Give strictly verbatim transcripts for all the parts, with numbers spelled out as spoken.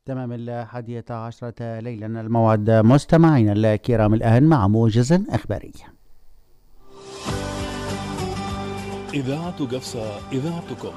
تمام الحادية عشرة ليلا الموعد مستمعين الكرام الآن مع موجز إخباري. إذاعة قفصة إذاعتكم.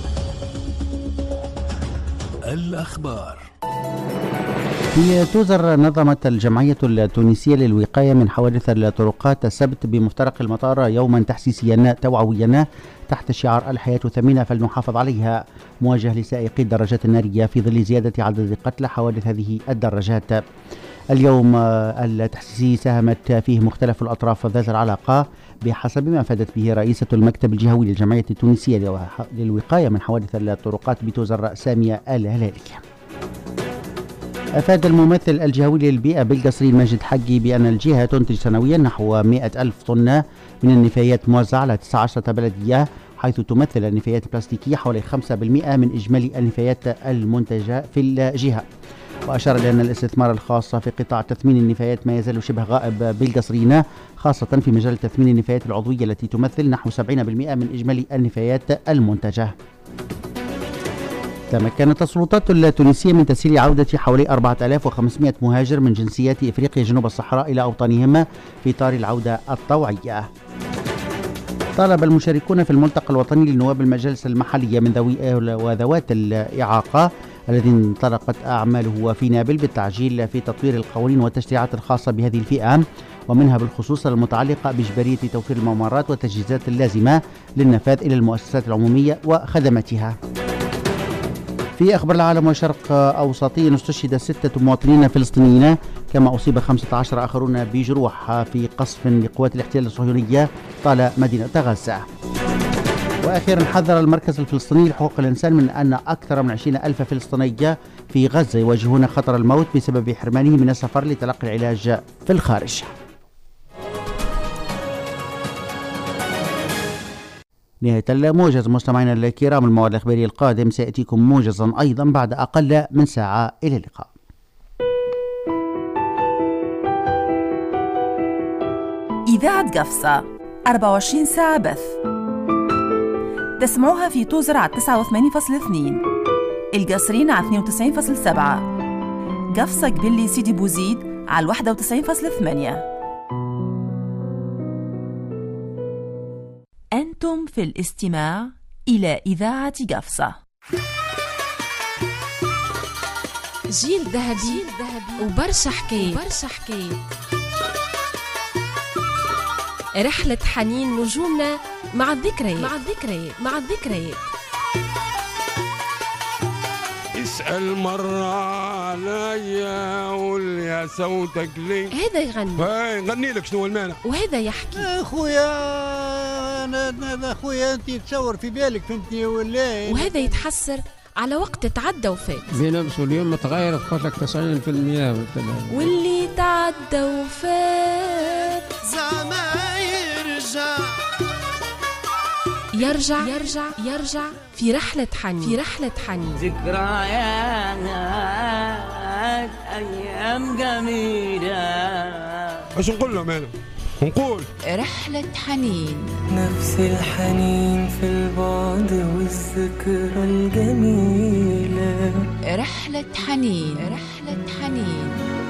الأخبار. في توزر نظمت الجمعية التونسية للوقاية من حوادث الطرقات السبت بمفترق المطار يوما تحسيسيا توعويا تحت شعار الحياة ثمينة فلنحافظ عليها، موجه لسائقي الدراجات النارية في ظل زيادة عدد قتلى حوادث هذه الدراجات. اليوم التحسيسي ساهمت فيه مختلف الأطراف ذات العلاقة بحسب ما أفادت به رئيسة المكتب الجهوي للجمعية التونسية للوقاية من حوادث الطرقات بتوزر سامية الهلالي. أفاد الممثل الجهوي للبيئة بالقصرين ماجد حقي بأن الجهة تنتج سنويا نحو مئة ألف طن من النفايات موزعة على تسعة عشر بلدية، حيث تمثل النفايات البلاستيكية حوالي خمسة بالمئة من إجمالي النفايات المنتجة في الجهة. وأشار إلى أن الاستثمار الخاص في قطاع تثمين النفايات ما يزال شبه غائب بالقصرين، خاصة في مجال تثمين النفايات العضوية التي تمثل نحو سبعين بالمئة من إجمالي النفايات المنتجة. تمكنت السلطات التونسية من تسهيل عودة حوالي أربعة آلاف وخمسمئة مهاجر من جنسيات إفريقيا جنوب الصحراء إلى أوطانهم في إطار العودة الطوعية. طالب المشاركون في الملتقى الوطني لنواب المجالس المحلية من ذوي وذوات الإعاقة الذي انطلقت أعماله في نابل بالتعجيل في تطوير القوانين والتشريعات الخاصة بهذه الفئة، ومنها بالخصوص المتعلقة بإجبارية توفير الممرات والتجهيزات اللازمة للنفاذ إلى المؤسسات العمومية وخدماتها. في أخبار العالم والشرق أوسطي، استشهد ستة مواطنين فلسطينيين كما أصيب خمسة عشر آخرون بجروح في قصف لقوات الاحتلال الصهيونية طال مدينة غزة. وأخيرا حذر المركز الفلسطيني لحقوق الإنسان من أن أكثر من عشرين ألف فلسطيني في غزة يواجهون خطر الموت بسبب حرمانهم من السفر لتلقي العلاج في الخارج. نهاية الموجز مستمعينا الكرام، الموعد الإخباري القادم سيأتيكم موجزا أيضا بعد أقل من ساعة. إلى اللقاء. إذاعة قفصة أربعة وعشرين ساعة بث، تسمعوها في توزر على تسعة وثمانين فاصلة اثنين، القصرين على اثنين وتسعين فاصلة سبعة، قفصة قبلي سيدي بوزيد على واحد وتسعين فاصلة ثمانية. أنتم في الاستماع إلى إذاعة قفصة. جيل ذهبي وبرشا حكايات، رحلة حنين نجومنا مع الذكريات مع الذكريات مع الذكريات اسأل مرة عليا قول يا صوتك ليه. هذا يغني هاي غني لك شنو المانع، وهذا يحكي. اخويا انا انا اخويا انت تصور في بالك فهمتني ولا، وهذا يتحسر على وقت تعدى وفات. في نفسه اليوم تغيرت قلت لك تسعين بالمئة واللي تعدى وفات زعما يرجع يرجع يرجع يرجع في رحلة حنين في رحلة حنين ذكريات أيام جميلة. ايش نقول لهم أنا؟ نقول رحلة حنين، نفس الحنين في البعد والذكرى الجميلة. رحلة حنين رحلة حنين.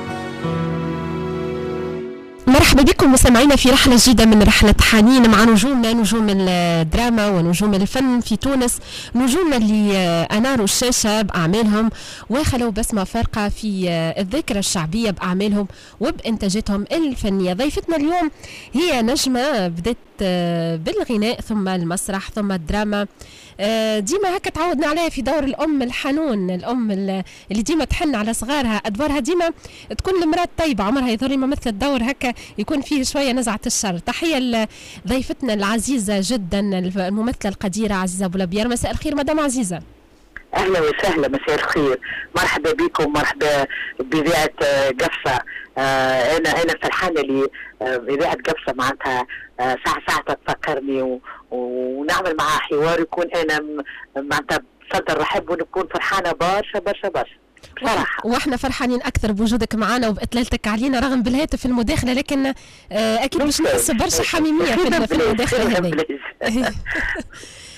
مرحبا بكم مستمعينا في رحلة جديدة من رحلة حنين مع نجومنا، نجوم الدراما ونجوم الفن في تونس، نجومنا اللي أناروا الشاشة بأعمالهم وخلوا بسمة فارقة في الذاكرة الشعبية بأعمالهم وبإنتاجاتهم الفنية. ضيفتنا اليوم هي نجمة بدأت بالغناء ثم المسرح ثم الدراما، ديما هكا تعودنا عليها في دور الأم الحنون، الأم اللي ديما تحن على صغارها، أدوارها ديما تكون المرأة الطيبة، عمرها يظل ما مثل الدور هكا يكون فيه شوية نزعة الشر. تحية لضيفتنا العزيزة جدا الممثلة القديرة عزيزة بولابير. مساء الخير مدام عزيزة. أهلا وسهلا، مساء الخير، مرحبا بكم، مرحبا بإذاعة قفصة. آه أنا أنا فرحانة لي آه إذاعة قفصة معناتها آه ساعة ساعة تفكرني و... ونعمل معها حوار يكون أنا معناتها صدر رحب ونكون فرحانة برشا برشا برشا بصراحة. واحنا فرحانين أكثر بوجودك معنا وبإطلالتك علينا رغم بالهاتف المداخلة، لكن آه أكيد باش نحس برشا حميمية في المداخلة هذه.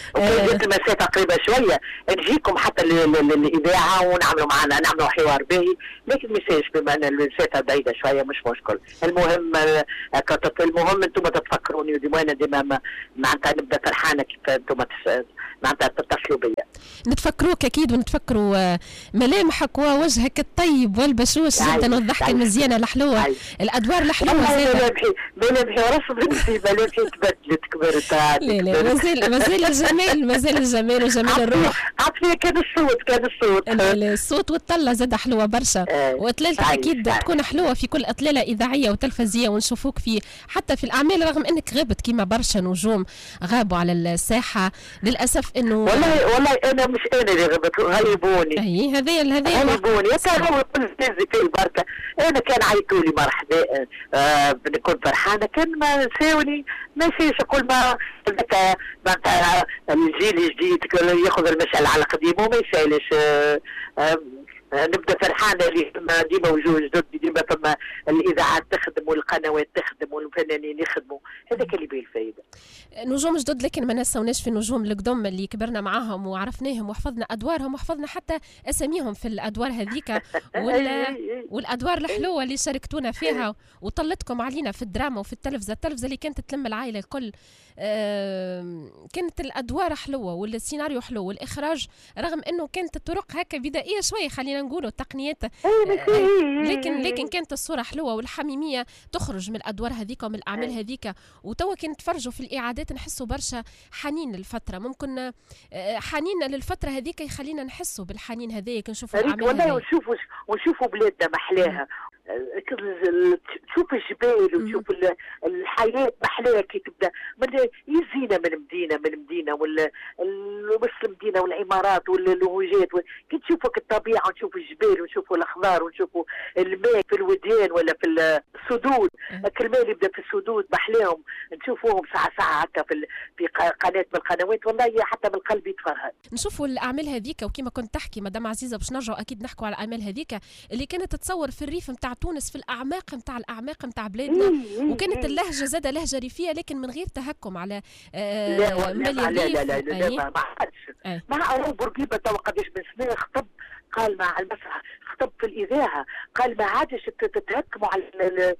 وكانت المسافه قريبه شويه نجيكم حتى للاذاعه ونعملوا معنا نعملوا حوار باهي، لكن ما يسالش بما ان المسافه بعيده شويه مش مشكل. المهم المهم انتم تتفكروني وديما انا ديما معناتها نبدا فرحانه كيف انتم معناتها تتصلوا بيا. نتفكروك اكيد ونتفكروا ملامحك ووجهك الطيب والبشوش جدا والضحكه المزيانه الحلوه، الادوار الحلوه ملامحي ملامحي رسم ملامحي تبدلت كبرت. لا لا مازال مازال الجمال مازال الجمال وجمال الروح. عطيه كان الصوت كان الصوت الصوت والطله زاد حلوه برشا، واطلالتك اكيد تكون حلوه في كل اطلاله اذاعيه وتلفزيه ونشوفوك في حتى في الاعمال، رغم انك غابت كيما برشا نجوم غابوا على الساحه للاسف انه والله والله انا مش انا اللي غبت غيبوني. اي هذا هذا غيبوني كان هو كل في البركه. انا كان عيطوا لي مرحبا آه بنكون فرحانه، كان ما ساوني ما فيش كل ما معناتها الجيل الجديد ياخذ المشعل على قديمه وما يسالش. آه آه نبدا فرحانه اللي فما ديما وجوه جدد، ديما فما الاذاعات تخدم والقنوات تخدم والفنانين يخدموا، هذاك اللي به الفائده. نجوم جدد، لكن ما نساوناش في النجوم القدم اللي كبرنا معاهم وعرفناهم وحفظنا ادوارهم وحفظنا حتى اساميهم في الادوار هذيك والادوار الحلوه اللي شاركتونا فيها وطلتكم علينا في الدراما وفي التلفزه، التلفزه اللي كانت تلم العائله الكل. كانت الادوار حلوه والسيناريو حلو والاخراج، رغم انه كانت الطرق هكا بدائيه شويه خلينا نقولوا التقنيات، لكن لكن كانت الصوره حلوه والحميميه تخرج من الادوار هذيك ومن الاعمال هذيك. وتوا كي نتفرجوا في الاعادات نحسوا برشا حنين للفتره، ممكن حنين للفتره هذيك يخلينا نحسوا بالحنين هذاك، نشوفوا الاعمال والله ونشوفوا ونشوفوا بلادنا محلاها، تشوف الجبال وتشوف الحياه محلاها كي تبدا يزينا من مدينه من مدينه ولا وسط المدينه والعمارات واللوجات، كي تشوفوا الطبيعه ونشوفوا الجبال ونشوفوا الاخضار ونشوفوا الماء في الوديان ولا في السدود، الماء اللي يبدا في السدود محلاهم نشوفوهم ساعه ساعه هكا في في قناه من القنوات، والله حتى من القلب يتفرهد. نشوفوا الاعمال هذيك، وكما كنت تحكي مدام عزيزه باش نرجعوا اكيد نحكوا على الاعمال هذيك اللي كانت تتصور في الريف نتاع تونس، في الاعماق نتاع الاعماق نتاع بلادنا، وكانت اللهجه زاده لهجه ريفيه لكن من غير تهكم على آه لا لا لا لا لا, لا, لا ما عادش. مع أبو بورقيبه توا قداش من سنه خطب قال مع المسرح، خطب في الاذاعه قال ما عادش تتهكموا على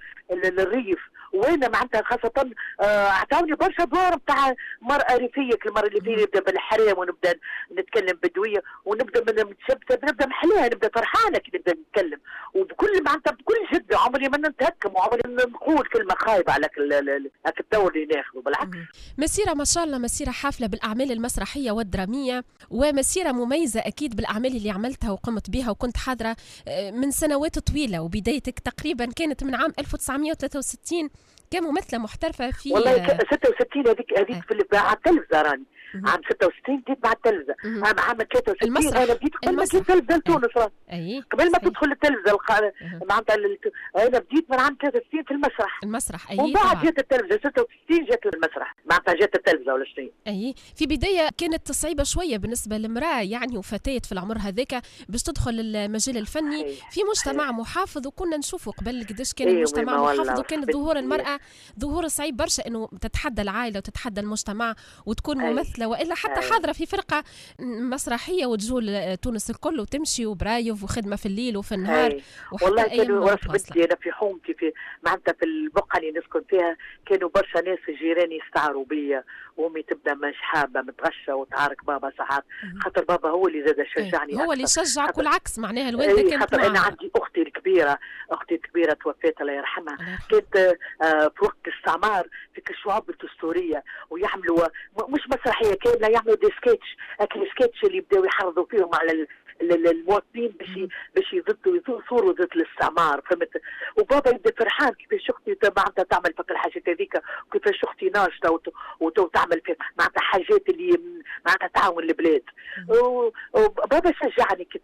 الريف، وانا معناتها خاصه اعطاوني برشا دور نتاع مراه ريفيه، المراه الريفيه نبدا بالحرام ونبدا نتكلم بدويه ونبدا من متشبته نبدا محلاها نبدا فرحانه كي نبدا نتكلم وبكل معناتها بكل جده، عمري ما نتهكم وعمري نقول كلمه خايبه على هاك الدور اللي ناخذه، بالعكس. مسيره ما شاء الله، مسيره حافله بالاعمال المسرحيه والدراميه، ومسيره مميزه اكيد بالاعمال اللي عملتها وقمت بها وكنت حاضره من سنوات طويله، وبدايتك تقريبا كانت من عام ألف وتسعمائة وثلاثة وستين كممثله محترفه في والله ستة وستين هذيك هذيك في على التلفزه راني عام ستة وستين بديت مع التلفزه، عام عام ثلاثة وستين انا بديت قبل ما تجي التلفزه لتونس، قبل ما تدخل التلفزه معناتها انا بديت من عام ثلاثة وستين في المسرح المسرح اي، ومن بعد جات التلفزه ستة وستين جات المسرح معناتها جات التلفزه ولا شنو. اي في بدايه كانت صعيبه شويه بالنسبه للمراه يعني وفتاه في العمر هذاك باش تدخل المجال الفني أي. في مجتمع أي. محافظ، وكنا نشوفوا قبل قداش كان المجتمع محافظ، وكانت ظهور المراه ظهور صعيب برشا انه تتحدى العائله وتتحدى المجتمع وتكون أي. ممثله والا حتى أي. حاضره في فرقه مسرحيه وتجول تونس الكل وتمشي وبرايف وخدمه في الليل وفي النهار أي. والله كانوا رسمتي انا في حومتي في معناتها في البقعه اللي نسكن فيها كانوا برشا ناس جيراني يستعروا بيا، وامي تبدا مش حابه متغشه وتعارك بابا ساعات، خاطر بابا هو اللي زاد شجعني هو اللي شجعك والعكس معناها الوالده كانت خاطر انا عندي اختي الكبيره اختي الكبيره توفات الله يرحمها، كانت آه في وقت الاستعمار في الشعوب الدستوريه ويعملوا مش مسرحيه كامله، يعملوا دي سكتش، هاك السكتش اللي بداوا يحرضوا فيهم على المواطنين باش باش يضدوا يثوروا ضد الاستعمار، فهمت؟ وبابا يبدا فرحان كيفاش اختي معناتها تعمل فك الحاجات هذيك، وكيفاش اختي ناشطه وتعمل معناتها حاجات اللي معناتها تعاون البلاد. وبابا شجعني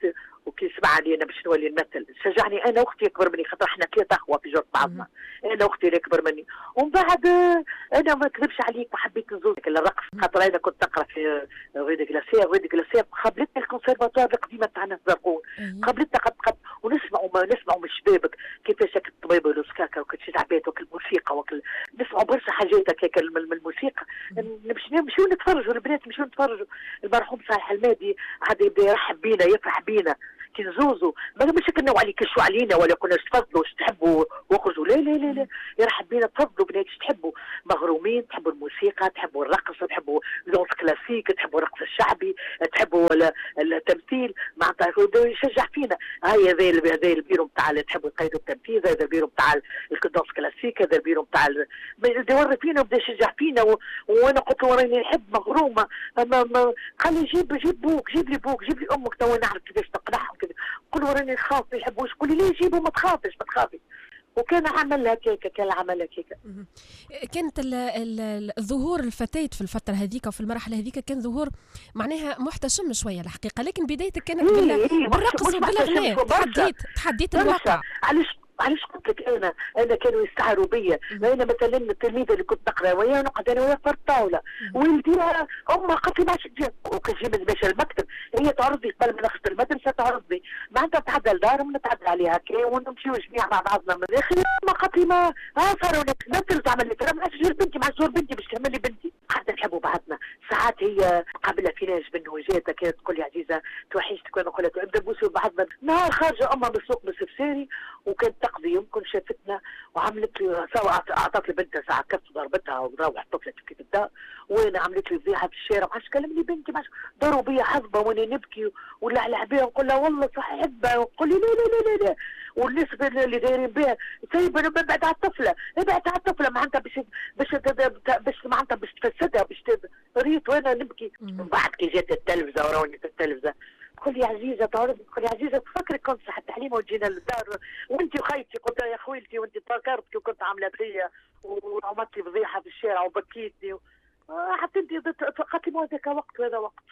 وكي سمعني انا باش نولي نمثل شجعني انا واختي اكبر مني خاطر احنا ثلاثه اخوه في جوز بعضنا انا واختي اللي اكبر مني ومن بعد انا ما نكذبش عليك وحبيت نزول الرقص خاطر انا كنت نقرا في غيدي كلاسيه غيدي كلاسيه قابلتني الكونسيرفاتوار القديمه تاعنا في زرقون قابلتنا قد قد ونسمعوا ما نسمعوا من شبابك كيفاش هكا الطبيب والسكاكا وكل شيء عباد وكل الموسيقى وكل نسمعوا برشا حاجات هكاك من الموسيقى نمشي نمشيو نتفرجوا البنات نمشيو نتفرجوا المرحوم صالح المادي عاد يبدا يرحب بينا يفرح بينا كي نزوزوا ما مش كنا عليك شو علينا ولا كنا تفضلوا واش تحبوا واخرجوا لا لا لا لا يرحب بينا تفضلوا بنات اش تحبوا مغرومين تحبوا الموسيقى تحبوا الرقص تحبوا لونس كلاسيك تحبوا الرقص الشعبي تحبوا التمثيل معناتها يشجع فينا هاي هذا هذا البيرو نتاع تحبوا تقيدوا التمثيل هذا البيرو نتاع الكدونس كلاسيك هذا البيرو نتاع بدا يوري فينا وبدا يشجع فينا و... وانا قلت له راني نحب مغرومه ما ما قال لي جيب جيب بوك جيب لي بوك جيب لي امك تو نعرف كيفاش تقنعهم كذا قل له راني نخاف ما يحبوش قول لي ليه جيبوا ما تخافش ما تخافي وكان عمل هكاك كان عمل هكاك كانت ال ال الظهور الفتاة في الفترة هذيك وفي المرحلة هذيك كان ظهور معناها محتشم شوية الحقيقة لكن بدايتك كانت بالرقص وبالأغنية تحديت تحديت الواقع علاش علاش قلت لك انا انا كانوا يستعروا بيا انا مثلا التلميذه اللي كنت نقرا وياها نقعد انا وياها في الطاوله والديها امها قالت لي ما عادش تجي وكنجي من باش المكتب هي تعرضني قبل ما نخرج المدرسه تعرضني معناتها نتعدى لدارهم نتعدى عليها هكا ونمشيو جميع مع بعضنا من الاخر ما قالت لي ما ها صاروا لك مثل تعمل لي ترى ما عادش بنتي ما عادش بنتي باش تعمل لي بنتي قعدنا نحبوا بعضنا ساعات هي قابلها في ناس بن وجاتها كانت تقول لي عزيزه توحشتك وانا نقول لها نبدا نبوسوا بعضنا نهار خارجه امها من السوق بالسفساري وكانت تقضي يمكن شافتنا وعملت لي سوا اعطت لي بنتها ساعه كف ضربتها وروحت طفلت في الدار وانا عملت لي فضيحه في الشارع ما عادش كلمني بنتي ما ضربوا بيا حظبه وانا نبكي ولعلع بها نقول لها والله صح احبها وتقول لي لا لا لا لا والناس اللي دايرين بها سايبه ابعد على الطفله ابعد على الطفله معناتها باش باش باش معناتها باش تفسدها باش ريت وانا نبكي من بعد كي جات التلفزه وروني في التلفزه تقول لي عزيزه تعرض تقول لي عزيزه تفكري كنت صحة تعليمه وجينا للدار وانت وخيتي قلت لها يا خويلتي وانت تفكرتي وكنت عامله فيا وعملت لي فضيحه في الشارع وبكيتني حتى انت قالت لي هذاك وقت وهذا وقت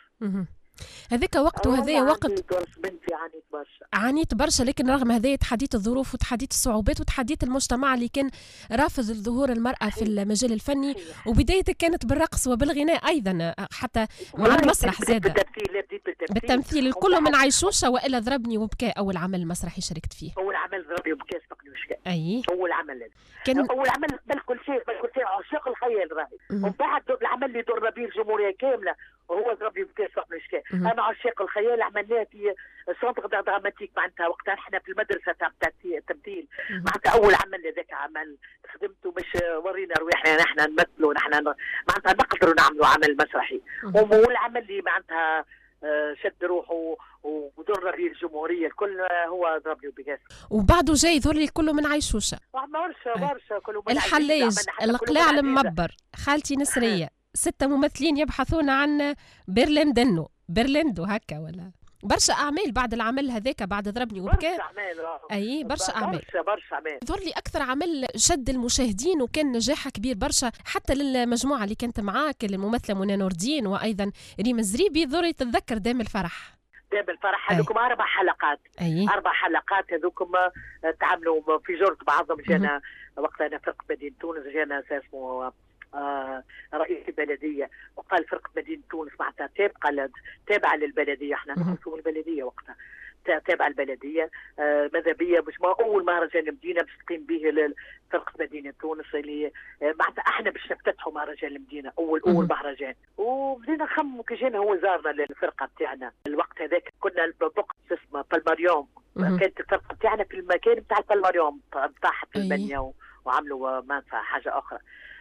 هذاك وقت وهذا وقت بنتي عانيت برشا عانيت برشا لكن رغم هذا تحديت الظروف وتحديت الصعوبات وتحديت المجتمع اللي كان رافض ظهور المرأة في المجال الفني وبدايتك كانت بالرقص وبالغناء أيضا حتى مع المسرح زاد بالتمثيل بالتمثيل الكل من عيشوشة وإلا ضربني وبكى أول عمل مسرحي شاركت فيه أول عمل ضربني وبكى سبقني وشكى أي أول عمل كان أول عمل بل كل شيء بل كل شيء عشاق الخيال راهي ومن بعد العمل اللي دور به الجمهورية كاملة وهو ضربني وبكى سبقني وشكى أنا عشاق الخيال عملناه في سونتر دراماتيك معناتها وقتها احنا في المدرسه تاع التمثيل معناتها اول عمل هذاك عمل خدمته باش ورينا رواحنا نحن نمثلوا نحن معناتها نقدروا نعملوا عمل مسرحي والعمل اللي معناتها شد روحه ودور به الجمهوريه الكل هو ضربني وبكى وبعده جاي يظهر لي كله من عيشوشه برشا برشا كله من الحلاج القلاع المبر خالتي نسريه ستة ممثلين يبحثون عن برلين دنو برلندو هكا ولا برشا اعمال بعد العمل هذاك بعد ضربني وبكى برشا اعمال اي برشا اعمال برشا برشا اعمال ظهر لي اكثر عمل شد المشاهدين وكان نجاحها كبير برشا حتى للمجموعه اللي كانت معاك الممثله منى نور الدين وايضا ريم الزريبي ظهر تتذكر دام الفرح دام الفرح هذوكم اربع حلقات أي. اربع حلقات هذوكم تعاملوا في جرد بعضهم جانا وقتها انا فرقه مدينه تونس جانا اسمه آه رئيس البلديه وقال فرقه مدينه تونس معناتها تابعه تابعه للبلديه احنا نخلصوا البلديه وقتها تابعه البلديه آه ماذا بيا مش ما اول مهرجان مدينه باش تقيم به فرقه مدينه تونس اللي آه معناتها احنا باش نفتتحوا مهرجان المدينه اول اول مهرجان وبدينا نخمموا كي جينا هو زارنا للفرقه بتاعنا الوقت هذاك كنا بوقت اسمه بالماريوم كانت الفرقه بتاعنا في المكان بتاع بالماريوم بتاعها في البنيه وعملوا منفعه حاجه اخرى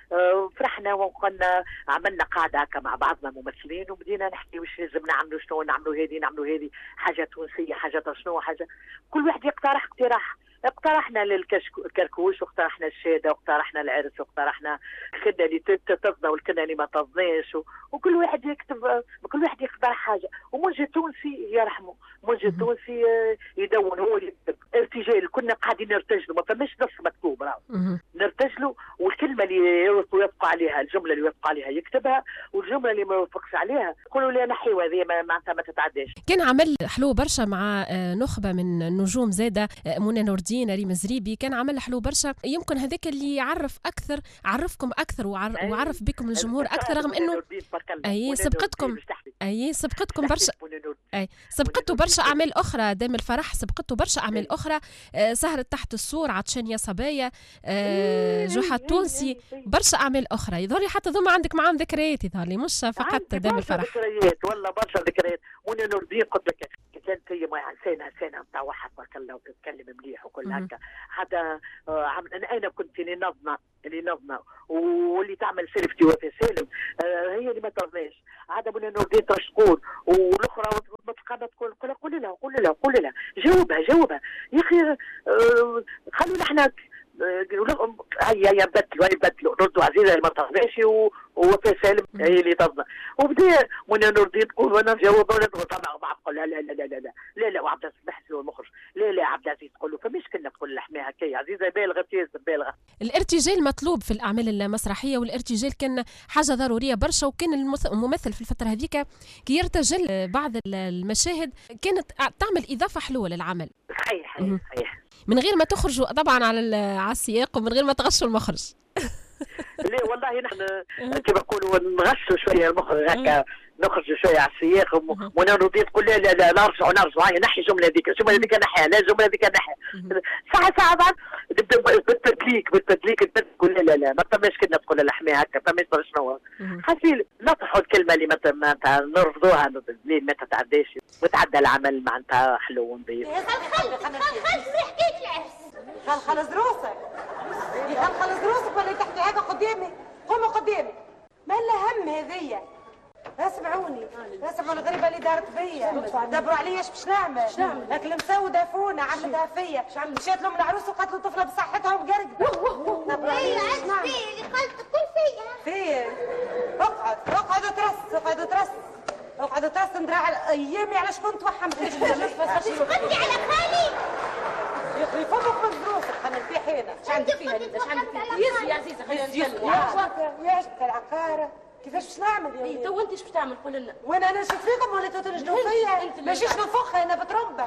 فرحنا وقلنا عملنا قاعده هكا مع بعضنا ممثلين وبدينا نحكي وش لازم نعملوا شنو نعملوا هذه نعملوا هذه حاجه تونسيه حاجه شنو حاجه كل واحد يقترح اقتراح اقترحنا للكركوش واقترحنا الشاده واقترحنا العرس واقترحنا الكنه اللي تفضى والكنه اللي ما تفضيش، وكل واحد يكتب، كل واحد يقترح حاجه. ومنجي التونسي يرحمه، منجي التونسي يدون هو اللي يكتب. ارتجال كنا قاعدين نرتجلوا، ما فماش نص مكتوب راهو نرتجلوا، والكلمه اللي يوافق عليها، الجمله اللي يوافق عليها يكتبها، والجمله اللي ما يوافقش عليها يقولوا لي نحيوا هذه معناتها ما تتعداش. كان عمل حلو برشا مع نخبه من النجوم زاده، منى نور الدين، ريم زريبي، كان عمل حلو برشا. يمكن هذاك اللي يعرف اكثر، عرفكم اكثر وعرف بكم الجمهور اكثر، رغم انه اي سبقتكم اي سبقتكم برشا، اي سبقته برشا اعمال اخرى. دام الفرح سبقته برشا اعمال اخرى، أه سهرة تحت السور، عطشان يا صبايا، أه جحا التونسي، برشا اعمال اخرى. يظهر لي حتى ذوما عندك معاهم ذكريات، يظهر لي مش فقط دام الفرح. ذكريات والله برشا ذكريات. منى نور الدين قلت لك كانت هي انسانه انسانه نتاع واحد تبارك الله وتتكلم مليح وكل هكا. حتى آه انا كنت اللي نظمه اللي نظمه واللي تعمل سيلفتي وفي سالم، آه هي اللي ما ترضاش. عاد منى نور الدين ترش تقول، والاخرى متقابله تقول قول لها قول لها قول لها جاوبها جاوبها يا اخي، آه خلونا احنا هيا هيا نبدلوا هيا نبدلوا نردوا عزيزه اللي ما ترضاش ووفاء سالم هي اللي تظن. وبدا منى نور الدين تقول وانا نجاوب وانا طبعا معقول لا لا لا لا لا لا لا وعبد العزيز بحث له المخرج لا لا عبد العزيز تقول له فماش كنا تقول لحماها هكايا عزيزه بالغه ياسر بالغه. الارتجال مطلوب في الاعمال المسرحيه، والارتجال كان حاجه ضروريه برشا، وكان الممثل في الفتره هذيك كي يرتجل بعض المشاهد كانت تعمل اضافه حلوه للعمل. صحيح صحيح من غير ما تخرجوا طبعا على على السياق، ومن غير ما تغشوا المخرج. لا والله نحن كما نقولوا نغشوا شويه المخرج هكا، نخرجوا شويه على السياق. منى نور الدين تقول لا لا لا نرجعوا نرجعوا هاي نحي الجمله هذيك، الجمله هذيك نحيها، لا الجمله هذيك نحيها. ساعه ساعه بعد بالتدليك بالتدليك انت تقول لا لا لا ما فماش كنا تقول لحماها هكا، فماش شنو خاصين نطرحوا الكلمه اللي معناتها نرفضوها اللي ما تتعداش وتعدى العمل معناتها حلو ونظيف. خل خل خل حكيت العرس، خل خلص دروسك خل خلص دروسك ولا تحكي هذا قدامي، قوموا قدامي ما لها هم هذيا. اسمعوني اسمعوني الغريبه اللي دارت بيا، دبروا عليا ايش باش نعمل؟ باش نعمل؟ لكن المسودة فونا عملتها فيا، مشيت لهم العروس وقتلوا طفله بصحتها وبقرقبه. دبروا عليا ايش نعمل؟ اللي قالت تقول فيا فيا اقعد اقعد وترس اقعد وترس اقعد وترس ندرع ايامي على شكون توحمت. تسقطي على خالي يخري فمك من دروسك خلينا نرتاح هنا. ايش عندك فيها انت؟ ايش عندك فيها؟ يزي يا عزيزه خلينا نتكلم. يا ايش العقاره كيفاش باش نعمل يا وليدي؟ تو انت ايش باش تعمل قول لنا؟ وانا انا نشوف فيكم ولا تو تنجدوا فيا؟ ماشيش نفخها انا بتربى.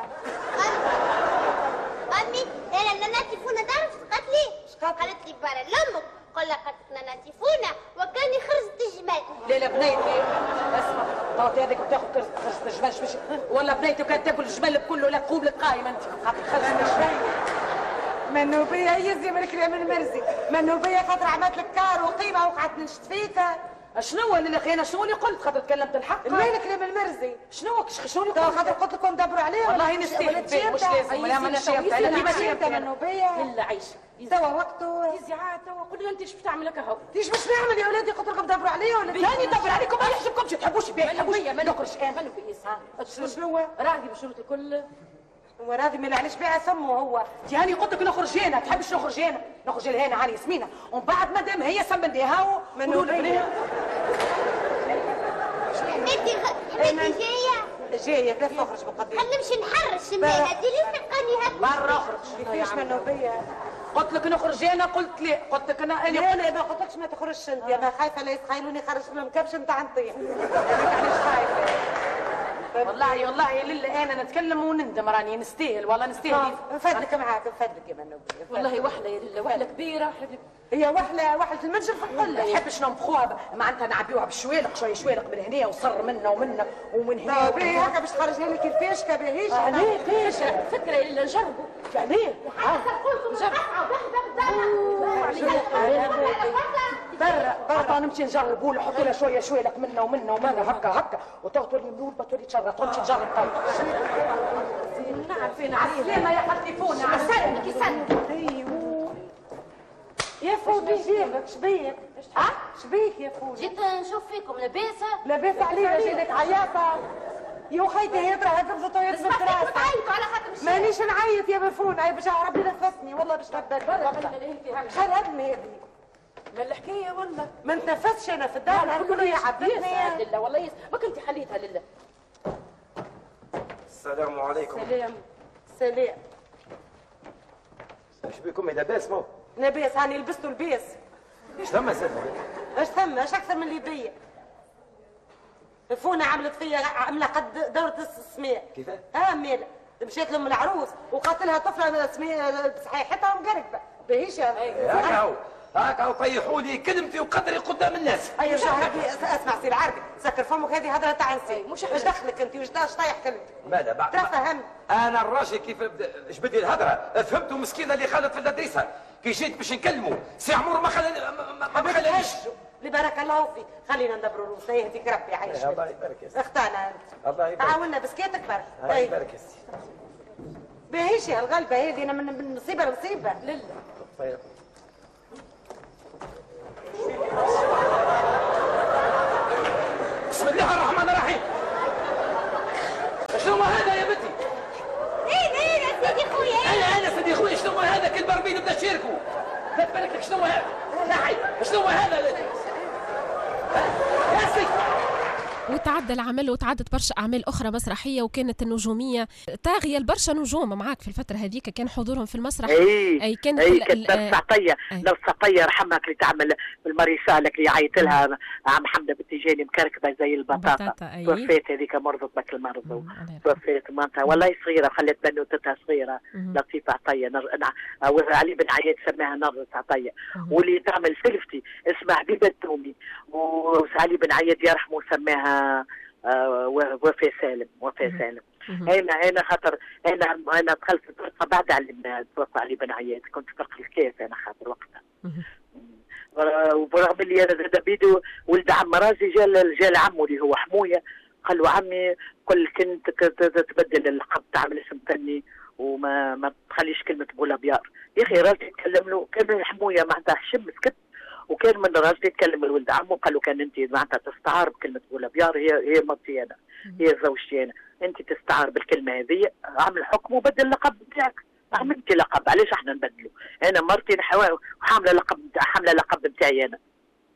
امي لا لا ناتيفونا تعرف قالت لي؟ قالت لي برا لامك قال لها قالت لنا ناتيفونا وكاني خرجت الجمال. لا لا بنيتي اسمع طاوتي هذيك بتاخذ خرجت الجمال شو ولا بنيتي كانت تاكل الجمال كله لا تقوم قايمه انت خاطر خرجت الجمال. منوبيه يزي من الكلام المرزي، منوبيه خاطر عملت لك كار وقيمه وقعدت نشت فيك. شنو اللي اخي انا شنو اللي قلت خاطر تكلمت الحق؟ مالك الكلام المرزي؟ شنو شنو اللي قلت؟ خاطر قلت لكم دبروا عليه والله نستاهل مش لازم ولا ما نشيت انا اللي ماشي منوبيه الا عيشه توا وقته يزي عاد توا قول لي انت ايش بتعمل هكا هو؟ ايش باش نعمل يا ولادي؟ قلت لكم دبروا عليه ولا ثاني دبر عليكم ما يحجبكمش تحبوش بيه منوبيه نخرج انا منوبيه شنو راضي بالشروط الكل؟ هو راضي ما يعليش بيها ثمه هو. انت هاني قلت لك نخرج هنا تحبش نخرج هنا نخرج لهنا هاني ياسمينه ومن بعد ما دام هي سمنديها هاو منوبيه. انت انت جايه جايه كيف نخرج بالقضيه؟ نمشي نحرش الماء هذه اللي تلقاني هكا مرة اخرج كيفاش منوبيه؟ قلت لك نخرج انا قلت لي قلت لك انا لا لا ما قلتلكش ما تخرجش انت انا خايفه لا يتخيلوني خرج من المكبش نتاع نطيح. هذيك علاش خايفه والله والله لله انا نتكلم وندم راني نستاهل والله نستاهل. نفدلك معاك نفدلك يا منوبيه والله وحله يا لله وحله كبيره هي وحله وحله المنجم في القله تحب شنو نفخوها معناتها نعبيوها بالشوالق شويه شوالق من هنا وصر منا ومنا ومن هنا باهي هكا باش تخرجها لك الفاشكه باهيش عليه فاش فكره يا لله نجربوا عليه نجرب برا برا نمشي نجربوا له حطوا لها شويه شوالق منا ومنا ومنا هكا هكا وتو تولي ملول تولي تشرط تمشي تجرب طيب. نعم فينا عسلامه يا حتفونا عسلامك يسلمك. ايوه يا فودي جيبك شبيك؟ ها؟ شبيك يا فودي؟ جيت نشوف فيكم لاباسه؟ لاباسه عليا جيتك عياطه يا خيتي هي ترى هكا بزطويات من الدراسه. تعيطوا على خاطر مش مانيش نعيط يا بفونه باش ربي نفسني والله باش نبدا خربني يا ابني. ما الحكايه والله ما نتنفسش انا في الدار الكل يعبدني لله والله ما كنت حليتها لله. السلام عليكم. سلام سلام. ايش بكم لاباس مو؟ لاباس هاني لبستوا الباس. ايش ثم يا سيدنا؟ ايش ثم؟ ايش اكثر من اللي بيا؟ فونا عملت فيا عمله قد دورة السماء. كيفاه؟ ها مالا مشيت لهم العروس وقاتلها طفله سماء صحيحتها ومقرقبه باهيش. هاكا هو هاكا هو طيحوا لي كلمتي وقدري قدام الناس. ايوه اسمع سي العربي سكر فمك هذه هضره تاع نساء. مش ايش دخلك انت واش طايح كلمتك؟ ماذا بعد؟ تفهم. انا الراجل كيف ايش بدي الهضره فهمتوا مسكينه اللي خالت في الدريسه كي جيت باش نكلموا سي عمور ما خلاني ما, ما خلانيش. اللي بارك الله فيك خلينا ندبروا روسنا يهديك ربي يعيش. الله يبارك يا سيدي. اختارنا انت. الله يبارك. تعاوننا بسكيتك برك. الله يبارك يا سيدي. باهيش يا الغلبه هذه انا من مصيبه لمصيبه لله. طيب. بسم الله الرحمن الرحيم. شنو هذا يا بنتي؟ ايه ايه يا سيدي خويا. انا انا سيدي خويا شنو هذا كل بربي نبدا نشاركوا. لا بالك لك شنو هذا؟ نحي شنو هذا؟ يا سيدي. وتعدى العمل وتعدت برشا اعمال اخرى مسرحيه وكانت النجوميه طاغيه برشا نجوم معاك في الفتره هذيك كان حضورهم في المسرح. اي اي كانت اي كانت نفس عطيه نفس عطيه رحمك اللي تعمل بالمريسالك اللي عيط لها عم حمده بتجاني مكركبه زي البطاطا. توفيت هذيك مرضت بك المرض توفيت معناتها والله صغيره خلت بنوتتها صغيره لطيفه عطيه علي بن عياد سماها نرد عطيه. واللي تعمل سلفتي اسمها حبيبه التومي وعلي بن عياد يرحمه سماها آه وفاء سالم وفاء سالم. انا انا خاطر انا انا دخلت الفرقه بعد على توفى علي بن عياد كنت فرقه الكاس انا خاطر وقتها. وبرغم اللي انا زاد بيدو ولد عم رازي جا جا لعمه اللي هو حمويه قال له عمي كل كنت تبدل اللقب تعمل اسم فني وما ما تخليش كلمه بولابيار يا اخي راجل يتكلم له كان الحمويه معناتها حشم سكت وكان من راجل يتكلم الولد عمه قال له كان انت معناتها تستعار بكلمه بولابيار هي هي مرتي انا هي زوجتي انا انت تستعار بالكلمه هذه عامل حكم وبدل اللقب بتاعك عملتي لقب علاش احنا نبدلوا انا مرتي حامله لقب حامله لقب بتاعي انا.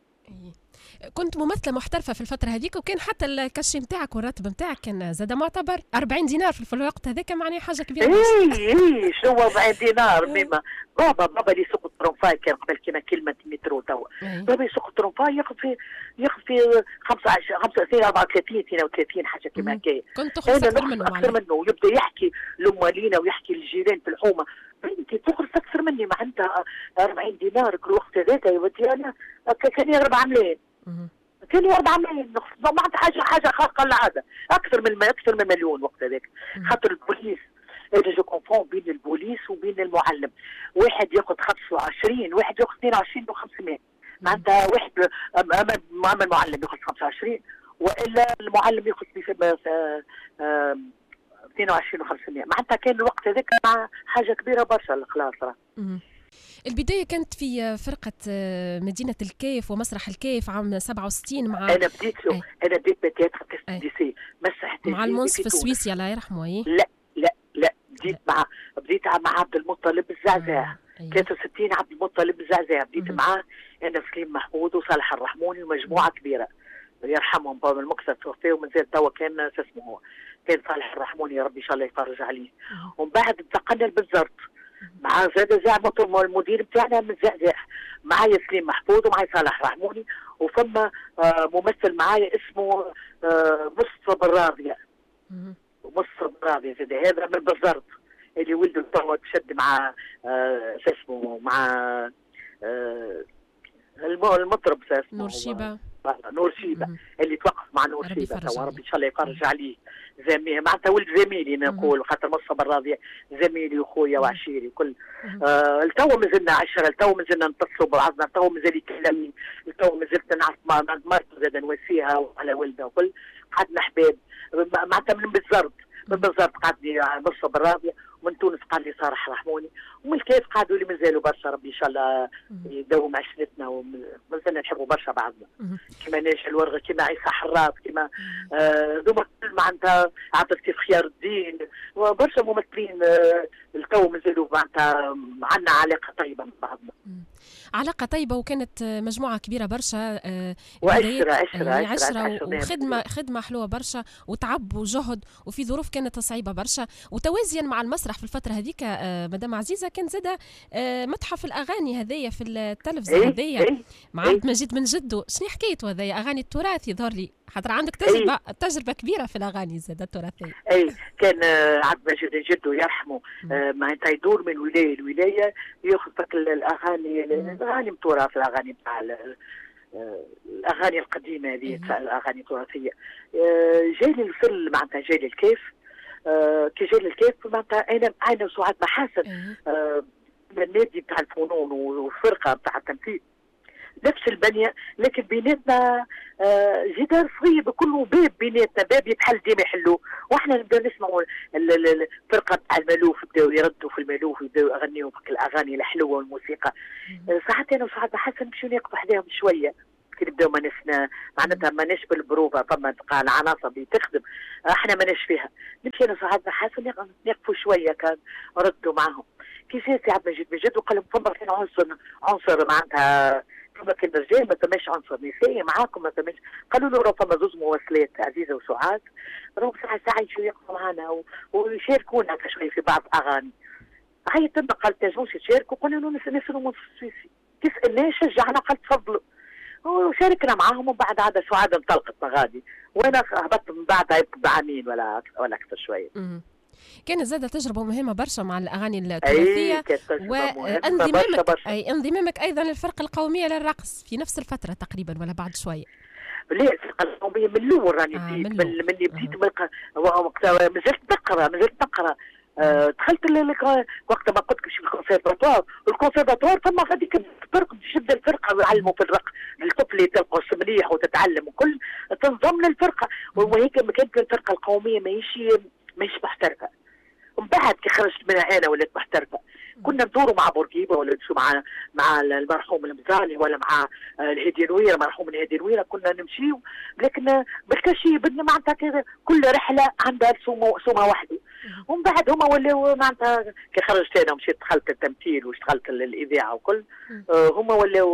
كنت ممثله محترفه في الفتره هذيك وكان حتى الكشي نتاعك والراتب نتاعك كان زاد معتبر أربعين دينار في الوقت هذاك معناها حاجه كبيره. اي اي شنو أربعين دينار ميما بابا بابا اللي يسوق الترونفاي كان قبل كيما كلمه مترو توا بابا يسوق الترونفاي ياخذ في ياخذ في خمسة وعشرين أربعة وثلاثين اثنين وثلاثين حاجه كيما هكايا. كنت تخلص اكثر منه اكثر منه ويبدا يحكي لمالينا ويحكي للجيران في الحومه بنتي تخلص اكثر مني معناتها أربعين دينار كل وقت هذاك يا ودي انا كان أربعة ملايين كان أربعة ملايين معناتها حاجه حاجه خارقه للعاده اكثر من اكثر من مليون وقت هذاك خاطر البوليس انا جو كونفون بين البوليس وبين المعلم واحد ياخذ خمسة وعشرين واحد ياخذ اثنين وعشرين وخمسمائة معناتها واحد امام المعلم ياخذ خمسة وعشرين والا المعلم ياخذ اثنين وعشرين وخمسمائة معناتها كان الوقت هذاك مع حاجه كبيره برشا الخلاص. البداية كانت في فرقة مدينة الكيف ومسرح الكيف عام سبعة وستين مع أنا بديت له أنا بديت بتياتر دي مسرح مع المنصف السويسي الله يرحمه. ايه لا لا لا بديت مع بديت مع عبد المطلب الزعزاع ثلاثة وستين عبد المطلب الزعزاع بديت معاه أنا سليم محمود وصالح الرحموني ومجموعة كبيرة يرحمهم بابا المكسر توفى ومازال توا كان اسمه هو كان صالح الرحموني يا ربي ان شاء الله يفرج عليه. ومن بعد انتقلنا لبنزرت مع زاد زعمة المدير بتاعنا من الزعزاع معايا سليم محفوظ ومعايا صالح رحموني وفما آه ممثل معايا اسمه آه مصطفى بالراضية مصطفى بالراضية زاد هذا من بنزرت اللي ولده توا تشد مع آه شو اسمه مع آه المطرب اسمه نور شيبة نور شيبة اللي توقف مع نور شيبة توا ربي ان شاء الله يفرج عليه زميلي معناتها ولد زميلي نقول خاطر مصطفى الراضية زميلي وخويا وعشيري وكل آه التو مازلنا عشرة التو مازلنا نتصلوا ببعضنا التو مازال يكلمني التو مازلت نعرف مرته زاد نواسيها وعلى ولدها وكل قعدنا حباب معناتها من بالزرد من بنزرت قعد لي نص بالرابيه، ومن تونس قعد لي صالح رحموني، ومن الكيف قعدوا لي مازالوا برشا. ربي ان شاء الله يدوم عشرتنا ومازلنا نحبوا برشا بعضنا. كما ناجي الورغه، كما عيسى حراس، كما ذوما كل معناتها عبد اللطيف خيار الدين، وبرشا ممثلين التو مازالوا معناتها عندنا علاقه طيبه مع بعضنا. علاقه طيبه، وكانت مجموعه كبيره برشا، وعشره عشره عشره وخدمه خدمه حلوه برشا، وتعب وجهد، وفي ظروف كانت صعيبه برشا. وتوازيا مع المسرح في الفتره هذيك مدام عزيزه كان زاده متحف الاغاني هذايا في التلفزه هذايا مع عبد المجيد بن جدو. شنو حكايته هذايا؟ اغاني التراث يظهر لي، خاطر عندك تجربه أي. تجربه كبيره في الاغاني زاده التراثيه. اي كان عبد المجيد بن جدو يرحمه معناتها يدور من ولايه لولايه ياخذ فك الاغاني الاغاني التراث، الاغاني تاع الاغاني القديمه هذه الاغاني التراثيه. جالي الفل معناتها جالي الكيف، كي جالي الكيف معناتها انا انا وسعاد محاسن النادي بتاع الفنون والفرقه بتاع التمثيل نفس البنيه، لكن بيناتنا جدار صغير كله باب بيناتنا، باب يتحل ديما يحلوه، واحنا نبداو نسمعوا الفرقه بتاع المالوف يبداو يردوا في المالوف ويبداو يغنيوا في الاغاني الحلوه والموسيقى. ساعات انا وسعاد حسن نمشيو نقفوا حداهم شويه كي نبداو ما نسنا معناتها ماناش بالبروفه، فما تلقى العناصر اللي تخدم احنا ماناش فيها، نمشي انا وسعاد حسن نقفوا شويه كان ردوا معاهم. كي جا سي عبد المجيد بن جدو قال لهم فما كان عنصر عنصر معناتها فما كان رجال ما فماش عنصر نسائي معاكم ما فماش. قالوا له راه فما زوج مواصلات عزيزه وسعاد راهم ساعه ساعه يجوا يقفوا معنا ويشاركونا شويه في بعض اغاني. عيطنا قال تنجموش تشاركوا، قلنا له نسالوا من السويسي، كي سالناه شجعنا قال تفضلوا، وشاركنا معاهم. ومن بعد عاد سعاد انطلقت مغادي، وانا هبطت من بعدها بعامين ولا ولا اكثر شويه. كانت زادة تجربة مهمة برشا مع الأغاني التراثية، وانضمامك أي انضمامك أيضا للفرقة القومية للرقص في نفس الفترة تقريبا ولا بعد شوية؟ لا الفرقة القومية من الأول راني آه بديت، من اللي بديت آه. مازلت نقرا مازلت نقرا آه دخلت وقت ما قلت لك في الكونسيرفاتوار، والكونسيرفاتوار ثم غاديك الفرق تشد الفرقة ويعلموا في الرقص، الطفل تلقص مليح وتتعلم وكل تنضم للفرقة، وهيك كانت الفرقة القومية ماهيش ماهيش محترفه. ومن بعد كي خرجت منها انا ولات محترفه، كنا ندوروا مع بورقيبه ولا نمشوا مع مع المرحوم المزالي ولا مع الهادي نويره، مرحوم الهادي نويره كنا نمشيو، لكن بالكشي بدنا معناتها كل رحله عندها سومه واحده. ومن بعد هما ولاو معناتها كي خرجت انا ومشيت دخلت التمثيل واشتغلت الاذاعه وكل هما ولاو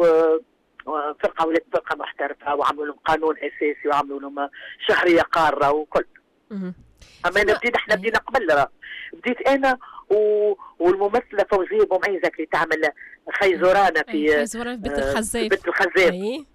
فرقه ولات فرقه محترفه، وعملوا لهم قانون اساسي وعملوا لهم شهريه قاره وكل. اما انا بديت احنا بدينا قبل راه بديت انا و... والممثله فوزيه بومعيزه اللي تعمل خيزورانه في خيزورانه في بنت الخزاف بنت الخزاف اي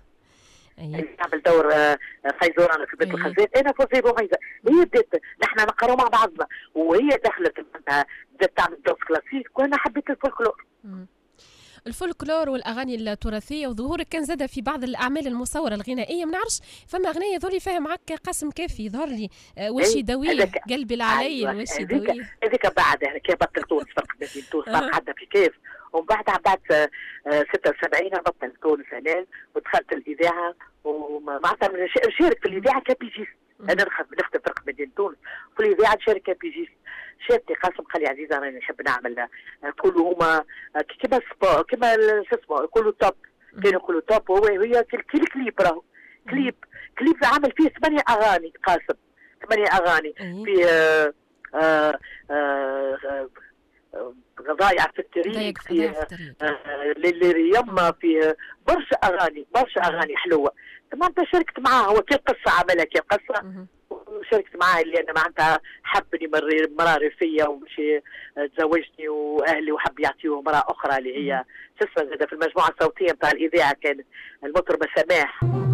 اي تعمل دور خيزورانه في بنت الخزاف. انا فوزيه بومعيزه هي بدات نحن نقراو مع بعضنا، وهي دخلت بدات تعمل دور كلاسيك وانا حبيت الفولكلور. الفولكلور والاغاني التراثيه، وظهورك كان زاد في بعض الاعمال المصوره الغنائيه. ما نعرفش فما اغنيه ذولي فيها معك قاسم كافي يظهر لي والشيدويه قلبي العلي والشيدويه هذيك بعد كي بطلت تونس فرق بين تونس قعدنا في كيف، ومن بعد بعد ستة وسبعين بطلت تونس هنا ودخلت الاذاعه ومعناتها نشارك في الاذاعه كبيجيست. انا نخدم فرق مدينه تونس في الاذاعه نشارك كبيجيست. شافني قاسم قال لي عزيزه انا نحب نعمل كلوا هما كيما سبا كيما شو اسمه كلوا توب، كانوا يقولوا توب وهي كل كليب راهو كليب كليب عامل فيه ثمانيه اغاني قاسم، ثمانيه اغاني في آه آه آه ضايع في الطريق، في للي يما في برشا اغاني برشا اغاني حلوه. معناتها شاركت معاه، هو كي قصه عملها كي قصه وشاركت معاه اللي انا معناتها حبني مراه ريفيه ومشي تزوجني واهلي وحب يعطيه مراه اخرى اللي هي شو اسمها في المجموعه الصوتيه نتاع الاذاعه كانت المطربه سماح.